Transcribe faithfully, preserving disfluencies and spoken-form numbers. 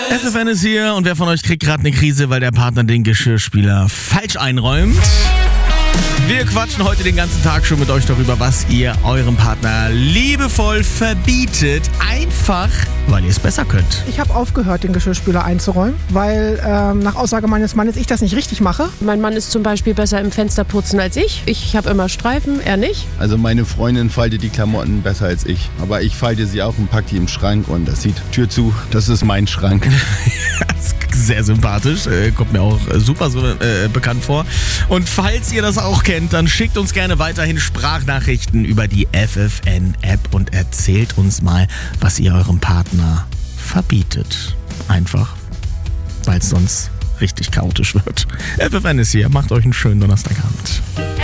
S F N ist hier und wer von euch kriegt gerade eine Krise, weil der Partner den Geschirrspüler falsch einräumt? Wir quatschen heute den ganzen Tag schon mit euch darüber, was ihr eurem Partner liebevoll verbietet, einfach weil ihr es besser könnt. Ich habe aufgehört, den Geschirrspüler einzuräumen, weil ähm, nach Aussage meines Mannes ich das nicht richtig mache. Mein Mann ist zum Beispiel besser im Fensterputzen als ich. Ich habe immer Streifen, er nicht. Also meine Freundin faltet die Klamotten besser als ich. Aber ich falte sie auch und packe die im Schrank und das sieht Tür zu. Das ist mein Schrank. Sehr sympathisch, äh, kommt mir auch äh, super so äh, bekannt vor. Und falls ihr das auch kennt, dann schickt uns gerne weiterhin Sprachnachrichten über die F F N-App und erzählt uns mal, was ihr eurem Partner verbietet. Einfach, weil es sonst richtig chaotisch wird. F F N ist hier, macht euch einen schönen Donnerstagabend.